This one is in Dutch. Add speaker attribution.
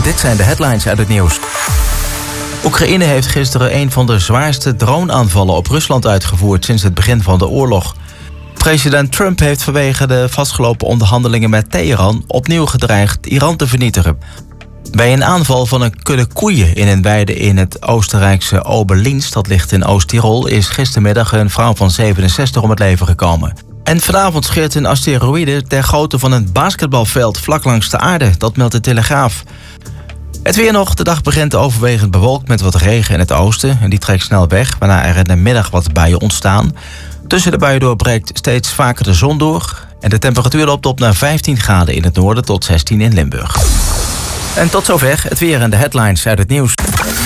Speaker 1: Dit zijn de headlines uit het nieuws. Oekraïne heeft gisteren een van de zwaarste droneaanvallen op Rusland uitgevoerd sinds het begin van de oorlog. President Trump heeft vanwege de vastgelopen onderhandelingen met Teheran opnieuw gedreigd Iran te vernietigen. Bij een aanval van een kudde koeien in een weide in het Oostenrijkse Oberlinz, dat ligt in Oost-Tirol, is gistermiddag een vrouw van 67 om het leven gekomen. En vanavond scheert een asteroïde ter grootte van een basketbalveld vlak langs de aarde, dat meldt de Telegraaf. Het weer nog. De dag begint overwegend bewolkt met wat regen in het oosten. En die trekt snel weg, waarna er in de middag wat buien ontstaan. Tussen de buien door breekt steeds vaker de zon door. En de temperatuur loopt op naar 15 graden in het noorden tot 16 in Limburg. En tot zover het weer en de headlines uit het nieuws.